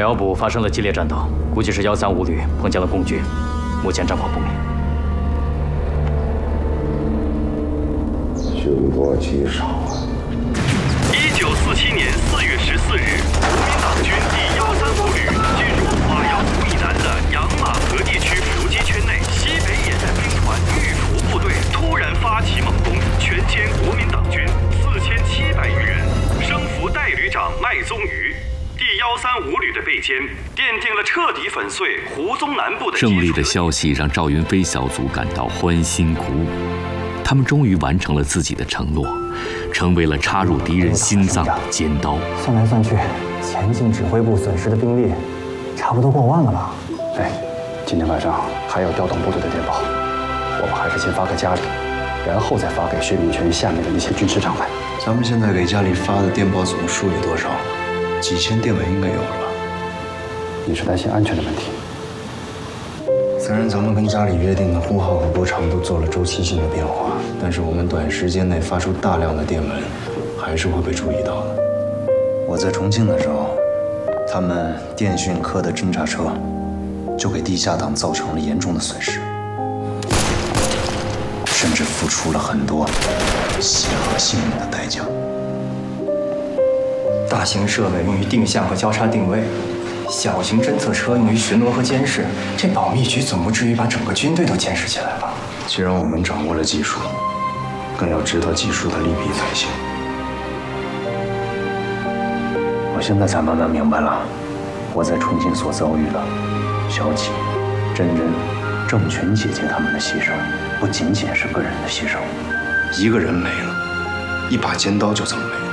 遥部发生了激烈战斗，估计是135旅碰见了共军，目前战况不明。 凶多吉少啊 ！1947年4月14日，国民党军第135旅进入瓦窑湖以南的养马河地区伏击圈内，西北野战兵团预伏部队突然发起猛攻，全歼国民党军4700余人，生俘代旅长麦宗瑜。第135旅的被歼，奠定了彻底粉碎胡宗南部的胜利的消息让赵云飞小组感到欢欣鼓舞，他们终于完成了自己的承诺，成为了插入敌人心脏的尖刀。 算来算去，前进指挥部损失的兵力差不多过万了吧？ 哎，今天晚上还有调动部队的电报，我们还是先发给家里，然后再发给薛明权下面的那些军师长们。 咱们现在给家里发的电报总数有多少？几千电文应该有了吧？ 你是担心安全的问题？ 虽然咱们跟家里约定的呼号和波长都做了周期性的变化，但是我们短时间内发出大量的电文，还是会被注意到的。我在重庆的时候，他们电讯科的侦察车就给地下党造成了严重的损失，甚至付出了很多血和性命的代价。 大型设备用于定向和交叉定位，小型侦测车用于巡逻和监视。这保密局总不至于把整个军队都监视起来吧？ 既然我们掌握了技术，更要知道技术的利弊才行。 我现在才慢慢明白了，我在重庆所遭遇的小启、真真、郑群姐姐他们的牺牲，不仅仅是个人的牺牲， 一个人没了，一把尖刀就这么没了。